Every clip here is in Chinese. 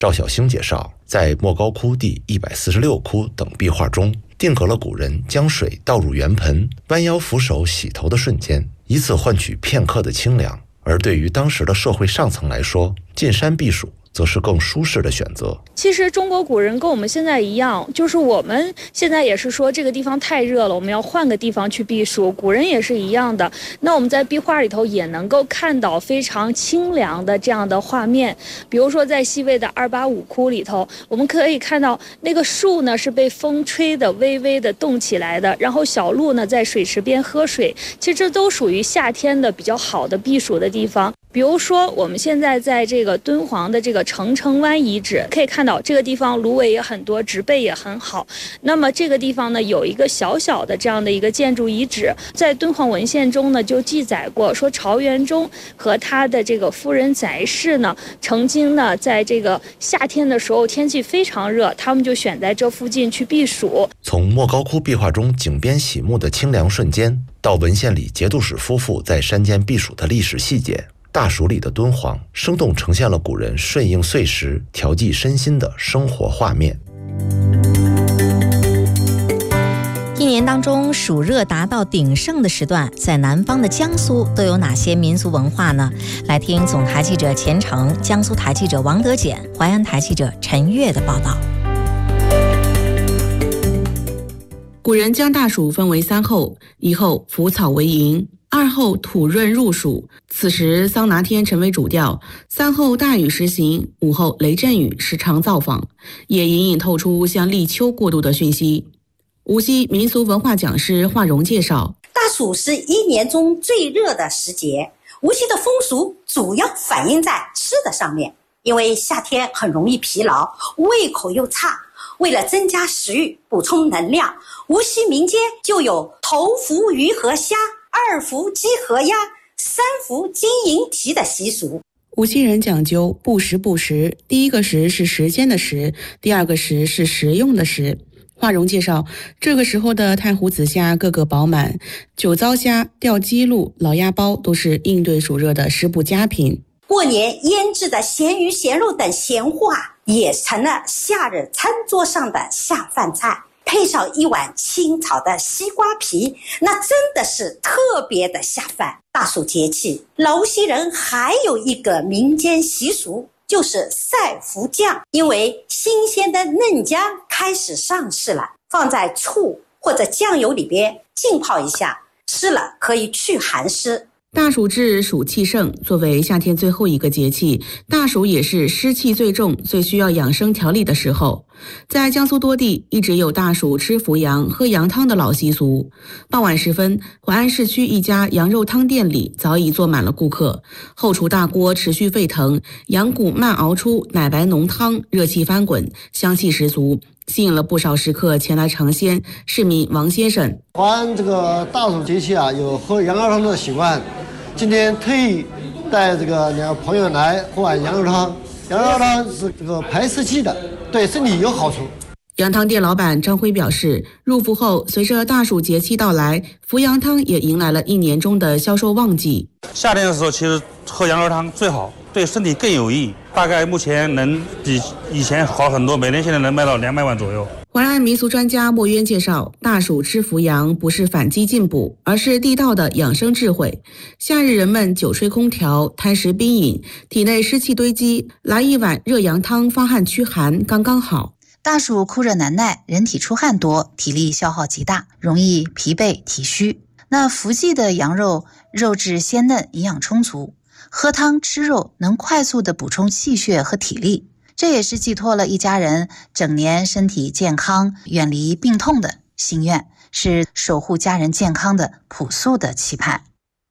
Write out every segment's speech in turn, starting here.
赵小兴介绍，在莫高窟第146窟等壁画中，定格了古人将水倒入圆盆，弯腰扶手洗头的瞬间，以此换取片刻的清凉。而对于当时的社会上层来说，进山避暑则是更舒适的选择。 其实中国古人跟我们现在一样，就是我们现在也是说这个地方太热了，我们要换个地方去避暑，古人也是一样的。那我们在壁画里头也能够看到非常清凉的这样的画面。比如说在西魏的285窟里头，我们可以看到那个树呢是被风吹的微微的动起来的，然后小鹿呢在水池边喝水，其实这都属于夏天的比较好的避暑的地方。比如说我们现在在这个敦煌的这个澄城湾遗址，可以看到这个地方芦苇也很多，植被也很好。那么这个地方呢有一个小小的这样的一个建筑遗址，在敦煌文献中呢就记载过，说朝元宗和他的这个夫人翟氏呢曾经呢在这个夏天的时候天气非常热，他们就选在这附近去避暑。 从莫高窟壁画中井边洗沐的清凉瞬间，到文献里节度使夫妇在山间避暑的历史细节，大暑里的敦煌生动呈现了古人顺应岁时、调剂身心的生活画面。 一年当中暑热达到鼎盛的时段，在南方的江苏都有哪些民俗文化呢？来听总台记者钱成、江苏台记者王德简、淮安台记者陈悦的报道。 古人将大暑分为3候：一候腐草为营，2候土润入暑，此时桑拿天成为主调；3候大雨时行，5候雷阵雨时常造访，也隐隐透出向立秋过渡的讯息。无锡民俗文化讲师华荣介绍， 大暑是一年中最热的时节，无锡的风俗主要反映在吃的上面，因为夏天很容易疲劳，胃口又差，为了增加食欲、补充能量，无锡民间就有头伏鱼和虾、2伏鸡和鸭、3伏金银蹄的习俗。 无锡人讲究不时不食，第一个食是时间的食，第二个食是食用的食。华荣介绍，这个时候的太湖子虾个个饱满，酒糟虾、吊鸡鹿、老鸭煲都是应对暑热的食补佳品。 过年腌制的咸鱼、咸肉等咸货也成了夏日餐桌上的下饭菜，配上一碗清炒的西瓜皮，那真的是特别的下饭。大暑节气，老无锡人还有一个民间习俗，就是晒福酱。因为新鲜的嫩姜开始上市了，放在醋或者酱油里边浸泡一下，吃了可以去寒湿。 大暑至，暑气盛，作为夏天最后一个节气，大暑也是湿气最重、最需要养生调理的时候。在江苏多地一直有大暑吃伏羊、喝羊汤的老习俗。傍晚时分，淮安市区一家羊肉汤店里早已坐满了顾客，后厨大锅持续沸腾，羊骨慢熬出奶白浓汤，热气翻滚，香气十足，吸引了不少食客前来尝鲜。市民王先生， 淮安这个大暑节气有喝羊肉汤的习惯，今天特意带这个2个朋友来喝碗羊肉汤。羊肉汤是这个排湿气的，对身体有好处。 羊汤店老板张辉表示，入伏后，随着大暑节气到来，伏羊汤也迎来了1年中的销售旺季。 夏天的时候，其实喝羊肉汤最好，对身体更有益。大概目前能比以前好很多，每年现在能卖到200碗左右。 淮安民俗专家莫渊介绍，大暑吃伏羊不是反击进补，而是地道的养生智慧。夏日人们久吹空调、贪食冰饮，体内湿气堆积，来一碗热羊汤发汗驱寒刚刚好。 大暑酷热难耐，人体出汗多，体力消耗极大，容易疲惫体虚。那伏季的羊肉，肉质鲜嫩，营养充足，喝汤吃肉能快速的补充气血和体力。这也是寄托了一家人整年身体健康、远离病痛的心愿，是守护家人健康的朴素的期盼。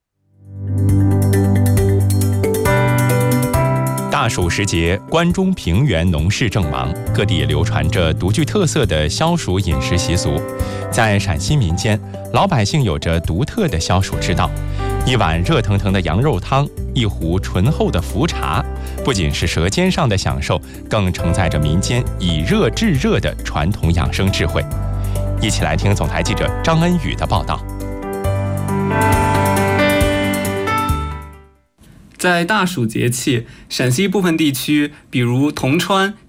大暑时节，关中平原农事正忙，各地流传着独具特色的消暑饮食习俗。在陕西民间，老百姓有着独特的消暑之道。一碗热腾腾的羊肉汤，一壶醇厚的茯茶，不仅是舌尖上的享受，更承载着民间以热制热的传统养生智慧。一起来听总台记者张恩宇的报道。 在大暑节气，陕西部分地区，比如铜川、